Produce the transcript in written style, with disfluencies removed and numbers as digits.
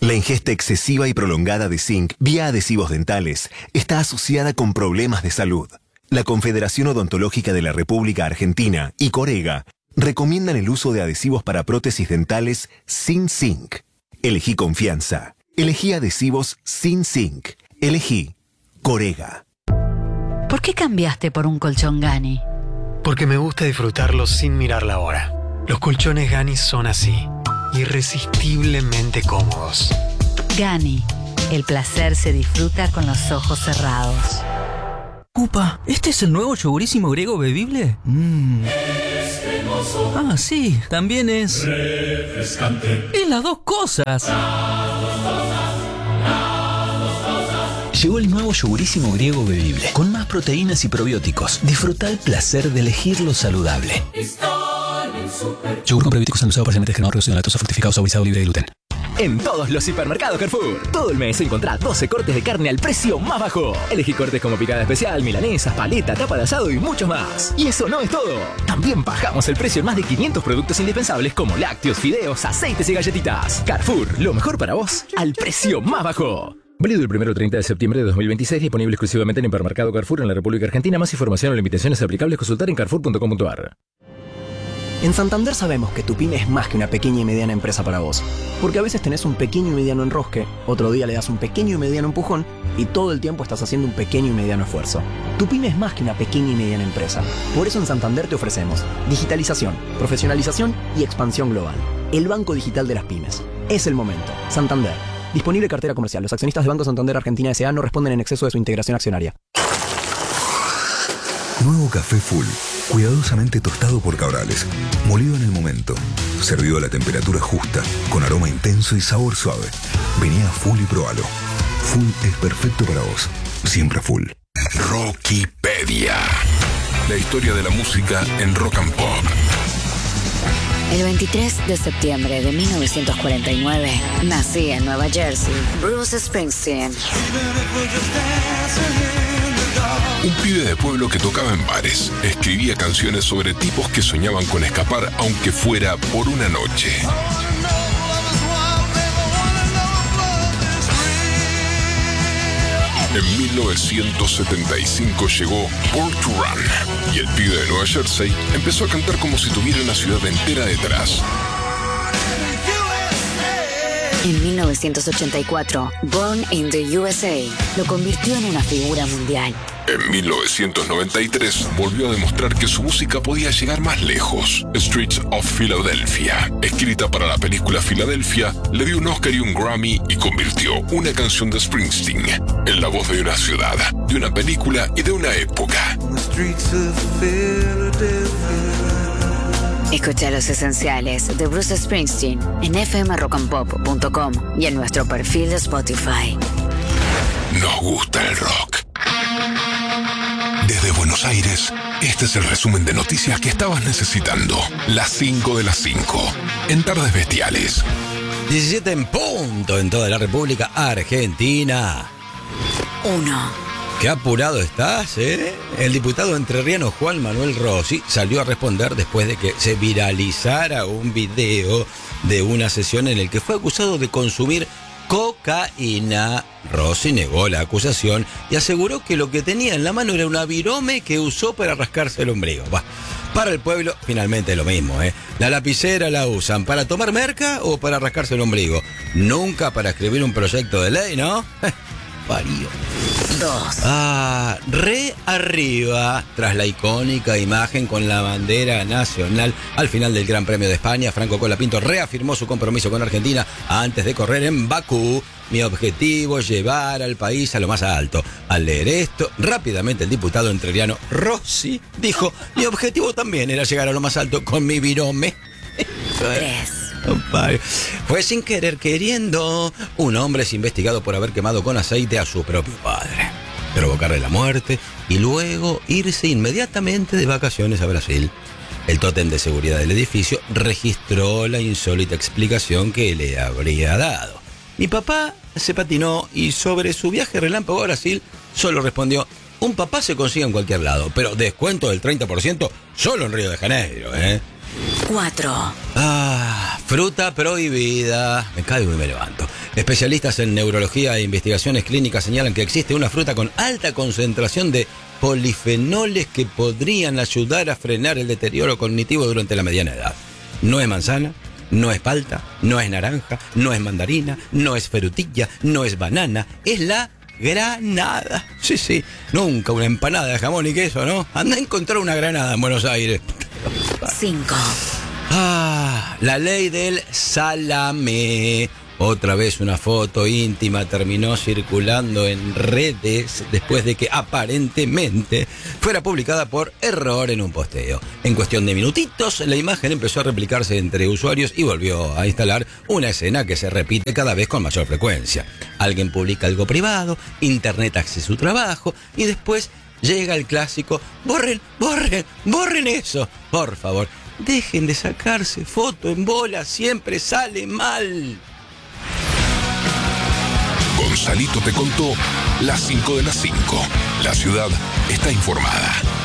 La ingesta excesiva y prolongada de zinc vía adhesivos dentales está asociada con problemas de salud. La Confederación Odontológica de la República Argentina y Corega recomiendan el uso de adhesivos para prótesis dentales sin zinc. Elegí confianza. Elegí adhesivos sin zinc. Elegí Corega. ¿Por qué cambiaste por un colchón Gani? Porque me gusta disfrutarlo sin mirar la hora. Los colchones Gani son así, irresistiblemente cómodos. Gani, el placer se disfruta con los ojos cerrados. Upa, ¿este es el nuevo yogurísimo griego bebible? Ah, sí, también es... refrescante. Es las dos cosas. Llegó el nuevo yogurísimo griego bebible, con más proteínas y probióticos. Disfruta el placer de elegir lo saludable. Yogur con probióticos endulzado parcialmente descremado, reducido en lactosa, fortificado, saborizado, libre de gluten. En todos los supermercados Carrefour, todo el mes encontrá 12 cortes de carne al precio más bajo. Elegí cortes como picada especial, milanesas, paleta, tapa de asado y mucho más. Y eso no es todo. También bajamos el precio en más de 500 productos indispensables como lácteos, fideos, aceites y galletitas. Carrefour, lo mejor para vos al precio más bajo. Válido del 1 al 30 de septiembre de 2026, disponible exclusivamente en el hipermercado Carrefour en la República Argentina. Más información o limitaciones aplicables consultar en carrefour.com.ar. En Santander sabemos que tu pyme es más que una pequeña y mediana empresa para vos. Porque a veces tenés un pequeño y mediano enrosque, otro día le das un pequeño y mediano empujón y todo el tiempo estás haciendo un pequeño y mediano esfuerzo. Tu pyme es más que una pequeña y mediana empresa. Por eso en Santander te ofrecemos digitalización, profesionalización y expansión global. El banco digital de las pymes. Es el momento. Santander. Disponible cartera comercial. Los accionistas de Banco Santander Argentina S.A. no responden en exceso de su integración accionaria. Nuevo café Full, cuidadosamente tostado por Cabrales, molido en el momento, servido a la temperatura justa, con aroma intenso y sabor suave. Vení a Full y probalo. Full es perfecto para vos, siempre Full. Rockipedia. La historia de la música en rock and pop. El 23 de septiembre de 1949 nacía en Nueva Jersey Bruce Springsteen. Un pibe de pueblo que tocaba en bares, escribía canciones sobre tipos que soñaban con escapar aunque fuera por una noche. En 1975 llegó Born to Run y el pibe de Nueva Jersey empezó a cantar como si tuviera una ciudad entera detrás. En 1984, Born in the USA lo convirtió en una figura mundial. En 1993 volvió a demostrar que su música podía llegar más lejos. Streets of Philadelphia, escrita para la película Filadelfia, le dio un Oscar y un Grammy y convirtió una canción de Springsteen en la voz de una ciudad, de una película y de una época. Escucha los esenciales de Bruce Springsteen en fmrockandpop.com y en nuestro perfil de Spotify. Nos gusta el rock. Desde Buenos Aires, este es el resumen de noticias que estabas necesitando. Las 5 de las 5, en Tardes Bestiales. 17 en punto en toda la República Argentina. 1. Qué apurado estás, ¿eh? El diputado entrerriano Juan Manuel Rossi salió a responder después de que se viralizara un video de una sesión en el que fue acusado de consumir cocaína. Rossi negó la acusación y aseguró que lo que tenía en la mano era una virome que usó para rascarse el ombligo. Bah, para el pueblo, finalmente lo mismo, ¿eh? La lapicera la usan para tomar merca o para rascarse el ombligo. Nunca para escribir un proyecto de ley, ¿no? Parío. 2. Re arriba, tras la icónica imagen con la bandera nacional al final del Gran Premio de España, Franco Colapinto reafirmó su compromiso con Argentina antes de correr en Bakú. Mi objetivo es llevar al país a lo más alto. Al leer esto, rápidamente el diputado entrerriano Rossi dijo: mi objetivo también era llegar a lo más alto con mi virome. 3. Fue sin querer queriendo. Un hombre es investigado por haber quemado con aceite a su propio padre, provocarle la muerte y luego irse inmediatamente de vacaciones a Brasil. El tótem de seguridad del edificio registró la insólita explicación que le habría dado. Mi papá se patinó y sobre su viaje relámpago a Brasil solo respondió: un papá se consigue en cualquier lado, pero descuento del 30% solo en Río de Janeiro, ¿eh? 4. Fruta prohibida. Me caigo y me levanto. Especialistas en neurología e investigaciones clínicas señalan que existe una fruta con alta concentración de polifenoles que podrían ayudar a frenar el deterioro cognitivo durante la mediana edad. No es manzana, no es palta, no es naranja, no es mandarina, no es frutilla, no es banana, es la granada. Sí, nunca una empanada de jamón y queso, ¿no? Anda a encontrar una granada en Buenos Aires. 5. La ley del salame. Otra vez una foto íntima terminó circulando en redes después de que aparentemente fuera publicada por error en un posteo. En cuestión de minutitos, la imagen empezó a replicarse entre usuarios y volvió a instalar una escena que se repite cada vez con mayor frecuencia. Alguien publica algo privado, internet hace su trabajo y después llega el clásico: borren eso, por favor. Dejen de sacarse foto en bola, siempre sale mal. Gonzalito te contó las 5 de las 5. La ciudad está informada.